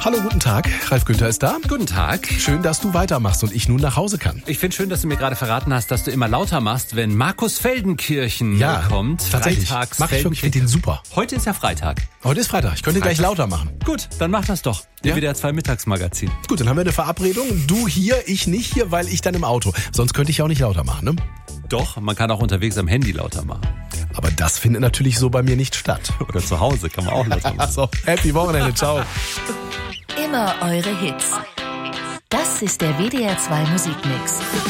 Hallo, guten Tag. Ralf Günther ist da. Guten Tag. Schön, dass du weitermachst und ich nun nach Hause kann. Ich finde schön, dass du mir gerade verraten hast, dass du immer lauter machst, wenn Markus Feldenkirchen kommt. Tatsächlich. Freitags Mach ich wirklich, finde den super. Heute ist ja Freitag. Heute ist Freitag. Ich könnte gleich lauter machen. Gut, dann mach das doch. Der WDR 2 Mittagsmagazin. Gut, dann haben wir eine Verabredung. Du hier, ich nicht hier, weil ich dann im Auto. Sonst könnte ich auch nicht lauter machen, ne? Doch, man kann auch unterwegs am Handy lauter machen. Aber das findet natürlich so bei mir nicht statt. Oder zu Hause kann man auch lauter machen. Achso, happy Wochenende, ciao. Immer eure Hits. Das ist der WDR 2 Musikmix.